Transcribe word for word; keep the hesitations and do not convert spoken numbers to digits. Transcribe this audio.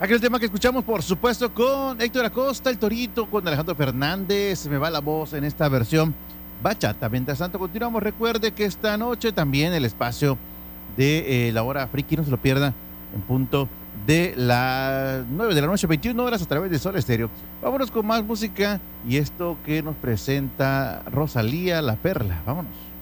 Aquel tema que escuchamos, por supuesto, con Héctor Acosta, el Torito, con Alejandro Fernández. Se me va la voz en esta versión bachata. Mientras tanto, continuamos. Recuerde que esta noche también el espacio de eh, la hora friki, no se lo pierda, en punto de las nueve de la noche, veintiuna horas, a través de Sol Estéreo. Vámonos con más música y esto que nos presenta Rosalía La Perla. Vámonos.